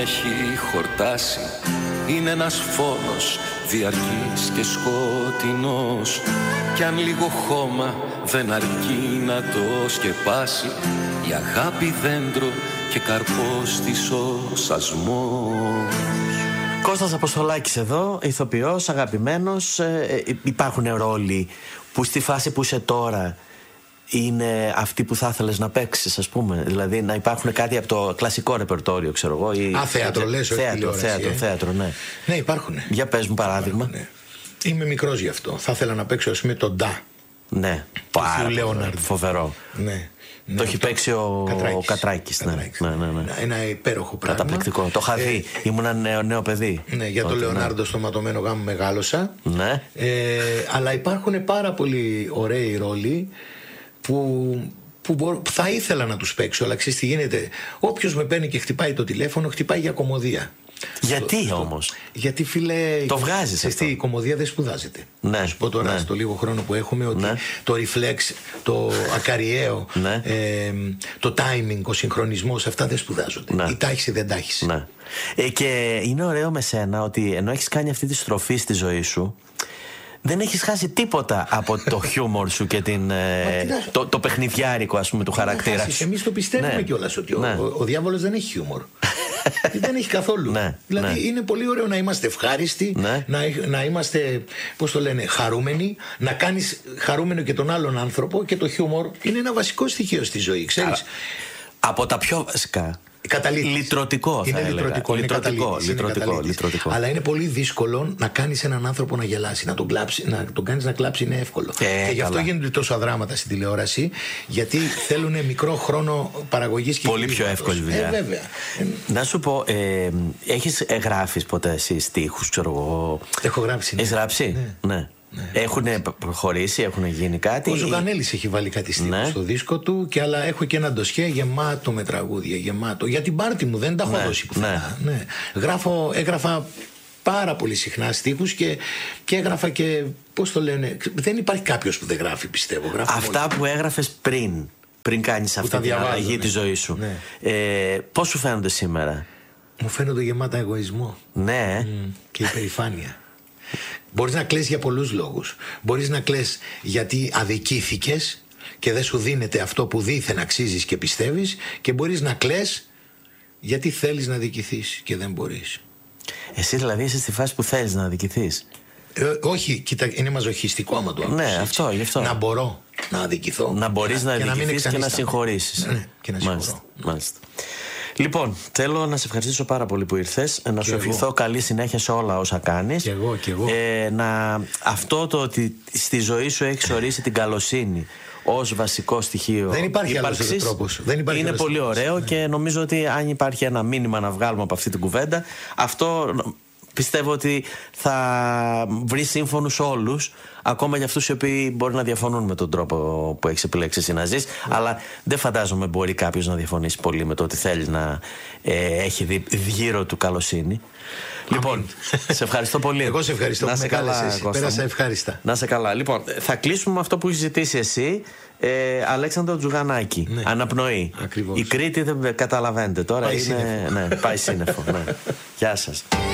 έχει χορτάσει. Είναι ένας φόνος διαρκής και σκοτεινός, κι αν λίγο χώμα δεν αρκεί να το σκεπάσει, η αγάπη δέντρο και καρπός της ο σασμός. Κώστας Αποστολάκης εδώ, ηθοποιός, αγαπημένος. Υπάρχουν ρόλοι που στη φάση που είσαι τώρα είναι αυτοί που θα ήθελες να παίξεις, ας πούμε? Δηλαδή να υπάρχουν κάτι από το κλασικό ρεπερτόριο, ξέρω εγώ. Θέατρο λες, όχι τηλεόραση. Θέατρο, ναι. Ναι, υπάρχουν. Για πες μου παράδειγμα. Είμαι μικρός γι' αυτό. Θα ήθελα να παίξω, ας πούμε, τον Ντά. Ναι, πάρα φοβερό. Ναι. Το έχει παίξει ο Κατράκης. Ναι. Ένα υπέροχο πράγμα. Καταπληκτικό. Το είχα δει. Ήμουν νέο παιδί. Ναι, για τον Λεωνάρντο στο ματωμένο γάμο μεγάλωσα. Ναι. Αλλά υπάρχουν πάρα πολύ ωραίοι ρόλοι που θα ήθελα να τους παίξω. Αλλά ξέρεις τι γίνεται? Όποιος με παίρνει και χτυπάει το τηλέφωνο, χτυπάει για κομμωδία. Γιατί όμως? Γιατί, φίλε, το βγάζεις αυτό. Η κομμωδία δεν σπουδάζεται. Ναι, να σου πω τώρα, στο λίγο χρόνο που έχουμε, ότι το reflex, το ακαριαίο, το timing, ο συγχρονισμός, αυτά δεν σπουδάζονται. Η τάχιση δεν τάχιση. Και είναι ωραίο με σένα ότι ενώ έχεις κάνει αυτή τη στροφή στη ζωή σου, δεν έχεις χάσει τίποτα από το χιούμορ σου και το παιχνιδιάρικο, ας πούμε, του χαρακτήρα σου. Εμείς το πιστεύουμε κιόλας ότι ο διάβολος δεν έχει χιούμορ. Δεν έχει καθόλου. Δηλαδή είναι πολύ ωραίο να είμαστε ευχάριστοι, να είμαστε, πώς το λένε, χαρούμενοι, να κάνεις χαρούμενο και τον άλλον άνθρωπο, και το χιούμορ είναι ένα βασικό στοιχείο στη ζωή, ξέρεις. Από τα πιο βασικά. Λυτρωτικό, είναι λυτρωτικό. Αλλά είναι πολύ δύσκολο να κάνεις έναν άνθρωπο να γελάσει, να τον κάνεις να κλάψει είναι εύκολο. Και γι' αυτό γίνονται τόσο αδράματα στην τηλεόραση, γιατί θέλουν μικρό χρόνο παραγωγής και πολύ πιο εύκολη δουλειά. Βέβαια. Να σου πω, γράφεις ποτέ εσύ στίχους, ξέρω εγώ? Έχω γράψει. Έχεις γράψει? Ναι. Έχουν προχωρήσει, έχουν γίνει κάτι? Ο Ζουγανέλης έχει βάλει κάτι στίχους στο δίσκο του, αλλά έχω και ένα ντοσιέ γεμάτο με τραγούδια, γεμάτο. Για την πάρτι μου δεν τα έχω δώσει πουθενά. Έγραφα πάρα πολύ συχνά στίχους και έγραφα και, πώς το λένε, δεν υπάρχει κάποιος που δεν γράφει, πιστεύω. Αυτά που έγραφες πριν κάνεις αυτή την αλλαγή τη ζωή σου, πώς σου φαίνονται σήμερα? Μου φαίνονται γεμάτα εγωισμό. Ναι. Και υπερηφάνεια. Μπορείς να κλαις για πολλούς λόγους. Μπορείς να κλαις γιατί αδικήθηκες και δεν σου δίνεται αυτό που δήθεν αξίζεις και πιστεύεις, και μπορείς να κλαις γιατί θέλεις να αδικηθείς και δεν μπορείς. Εσύ δηλαδή είσαι στη φάση που θέλεις να αδικηθείς? Όχι, κοίτα, είναι μαζοχιστικό άμα το ακούσεις. Ναι, αυτό, γι' αυτό. Να μπορώ να αδικηθώ. Να μπορείς να αδικηθείς και να συγχωρήσεις. Ναι, και να συγχωρώ. Μάλιστα. Λοιπόν, θέλω να σε ευχαριστήσω πάρα πολύ που ήρθες. Να σου ευχηθώ καλή συνέχεια σε όλα όσα κάνεις. Κι εγώ. Αυτό το ότι στη ζωή σου έχεις ορίσει την καλοσύνη ως βασικό στοιχείο. Δεν υπάρχει άλλος τρόπος. Είναι πολύ ωραίο και νομίζω ότι αν υπάρχει ένα μήνυμα να βγάλουμε από αυτή την κουβέντα, αυτό πιστεύω ότι θα βρει σύμφωνους όλους, ακόμα για αυτούς οι οποίοι μπορεί να διαφωνούν με τον τρόπο που έχεις επιλέξει εσύ να ζεις, αλλά δεν φαντάζομαι μπορεί κάποιος να διαφωνήσει πολύ με το ότι θέλει να έχει γύρω του καλοσύνη. Λοιπόν, σε ευχαριστώ πολύ. Εγώ σε ευχαριστώ που με κάλεσες. Πέρασα ευχάριστα. Να σε καλά. Λοιπόν, θα κλείσουμε με αυτό που έχεις ζητήσει εσύ, Αλέξανδρο Τζουγανάκη. Ναι. Αναπνοή. Ακριβώς. Η Κρήτη δεν καταλαβαίνετε τώρα. Πάει σύννεφο. Πάει σύννεφο. Γεια σας.